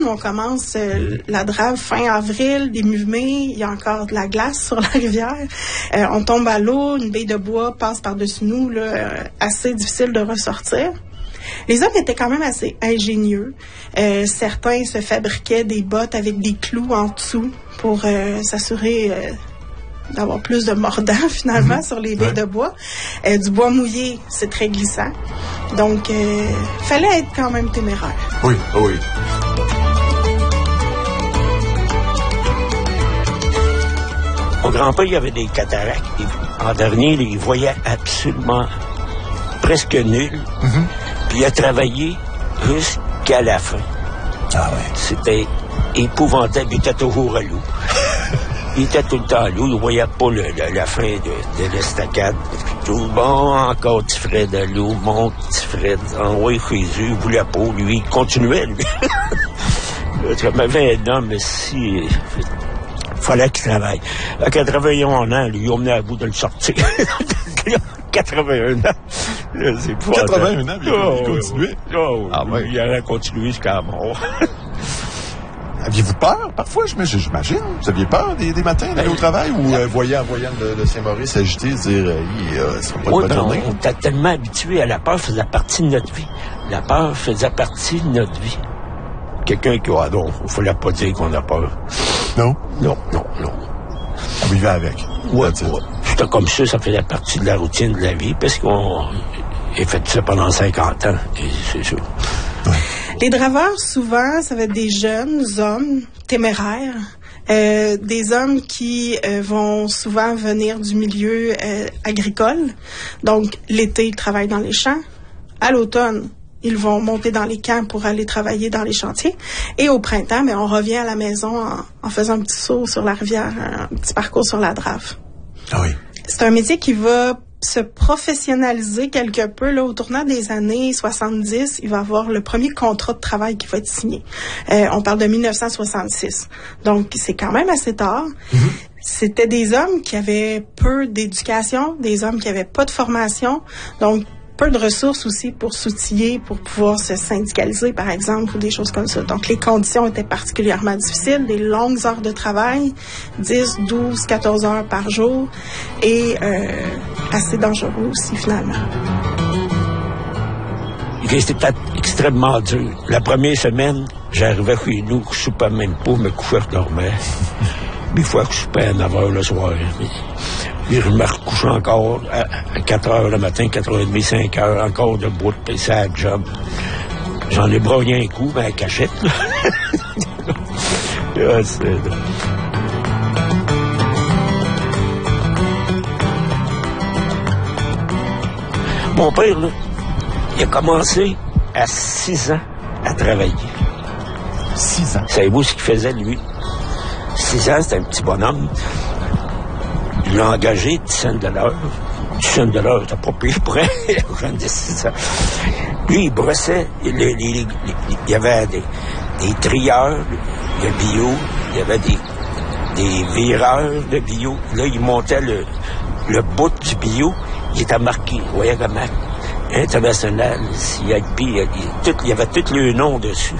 On commence la drave fin avril, début mai, il y a encore de la glace sur la rivière. On tombe à l'eau, une baie de bois passe par-dessus nous, là, assez difficile de ressortir. Les hommes étaient quand même assez ingénieux. Certains se fabriquaient des bottes avec des clous en dessous pour s'assurer d'avoir plus de mordant finalement sur les baies de bois. Du bois mouillé, c'est très glissant. Donc, fallait être quand même téméraire. Oui, oui. Mon grand-père, il avait des cataractes. En dernier, il voyait absolument presque nul. Puis il a travaillé jusqu'à la fin. Ah ouais. C'était épouvantable. Il était toujours à l'eau. Il était tout le temps à l'eau. Il ne voyait pas la fin de l'estacade. Tout bon, encore petit Fred à l'eau. Mon petit Fred. Envoyé Jésus. Il voulait pas. Lui, il continuait, lui. Comme avait un homme, si... fallait qu'il travaille. À 81 ans, lui, on venait à bout de le sortir. 81 ans. C'est 81 ans, il continuait. Ah ouais. Il aurait continué jusqu'à la mort. Aviez-vous peur, parfois, j'imagine? Vous aviez peur des matins d'aller au travail ou voyant le Saint-Maurice agiter, se dire, ça va pas oui, une bonne journée? On était tellement habitués à la peur, faisait partie de notre vie. La peur faisait partie de notre vie. Quelqu'un qui, non, il ne fallait pas dire qu'on a peur. Non? Non. On vivait avec. Ouais. C'était comme ça faisait partie de la routine de la vie, parce qu'on a fait ça pendant 50 ans, et c'est ça. Ouais. Les draveurs, souvent, ça va être des jeunes hommes téméraires, des hommes qui vont souvent venir du milieu agricole. Donc, l'été, ils travaillent dans les champs. À l'automne, ils vont monter dans les camps pour aller travailler dans les chantiers. Et au printemps, on revient à la maison en faisant un petit saut sur la rivière, un petit parcours sur la drave. Ah oui. C'est un métier qui va se professionnaliser quelque peu. Là, au tournant des années 70, il va y avoir le premier contrat de travail qui va être signé. On parle de 1966. Donc, c'est quand même assez tard. C'était des hommes qui avaient peu d'éducation, des hommes qui avaient pas de formation. Donc, peu de ressources aussi pour s'outiller, pour pouvoir se syndicaliser, par exemple, ou des choses comme ça. Donc, les conditions étaient particulièrement difficiles, des longues heures de travail, 10, 12, 14 heures par jour, et assez dangereux aussi, finalement. C'était extrêmement dur. La première semaine, j'arrivais chez nous, je soupais même pas, me couchais, je dormais. Des fois que je soupais à 9 h le soir. Puis je me recouche encore à 4 h le matin, 4h30, 5 h, encore debout, puis ça à job. J'en ai broyé un coup, à cachette. Mon père, là, il a commencé à 6 ans à travailler. 6 ans? Savez-vous ce qu'il faisait, lui? 6 ans, c'était un petit bonhomme. Il l'a engagé 10 cents de l'heure. 10 cents de l'heure, t'as pas payé pour un jeune de 6 ans. Lui, il brossait. Il y avait des trieurs de bio. Il y avait des vireurs de bio. Là, il montait le bout du bio. Il était marqué, vous voyez comment, international, CIP, il y avait tous les noms dessus.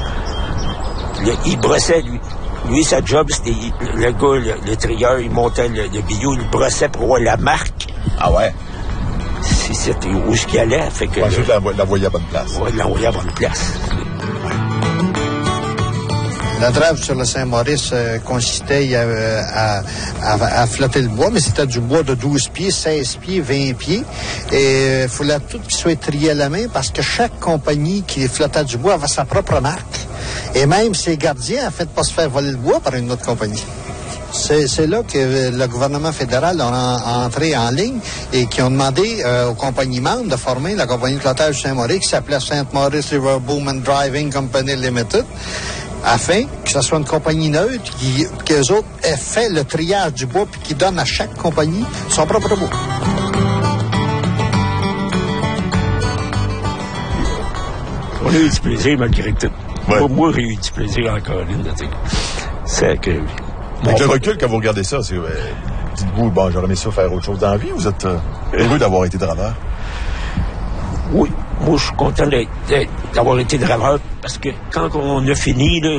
Il brossait, lui. Lui, sa job, c'était le gars, le trieur, il montait le bio, il brossait pour voir la marque. Ah ouais? C'était où ce qu'il allait. Fait que. Juste l'envoyer à bonne place. Ouais, l'envoyer à bonne place. La drave sur le Saint-Maurice consistait à flotter le bois, mais c'était du bois de 12 pieds, 16 pieds, 20 pieds. Et il fallait tout qu'il soit trié à la main parce que chaque compagnie qui flottait du bois avait sa propre marque. Et même ses gardiens, en fait, pas se faire voler le bois par une autre compagnie. C'est là que le gouvernement fédéral a entré en ligne et qui ont demandé aux compagnies membres de former la compagnie de flottage du Saint-Maurice qui s'appelait St. Maurice River Boom and Driving Company Limited, afin que ce soit une compagnie neutre qu'eux autres aient fait le triage du bois puis qui donne à chaque compagnie son propre bois. On a eu du plaisir malgré tout. Ouais. Moi, j'ai eu du plaisir encore. C'est que... Avec le recul, quand vous regardez ça, c'est... dites-vous, bon, j'aurais aimé ça faire autre chose dans la vie. Vous êtes heureux d'avoir été draveur? Oui. moi, je suis content d'avoir été draveur parce que quand on a fini, là,